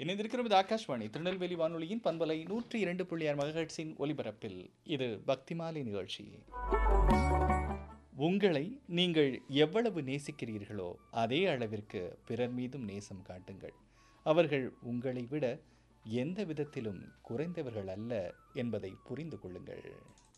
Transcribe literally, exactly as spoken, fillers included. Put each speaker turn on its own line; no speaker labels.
இணைந்திருக்கிறது இது ஆகாஷ்வாணி திருநெல்வேலி வானொலியின் பண்பலை நூற்றி இரண்டு புள்ளி ஆறு மெகாஹெர்ட்ஸின் ஒலிபரப்பில் இது பக்திமாலை நிகழ்ச்சி. உங்களை நீங்கள் எவ்வளவு நேசிக்கிறீர்களோ அதே அளவிற்கு பிறர் மீதும் நேசம் காட்டுங்கள். அவர்கள் உங்களை விட எந்த விதத்திலும் குறைந்தவர்கள் அல்ல என்பதை புரிந்து கொள்ளுங்கள்.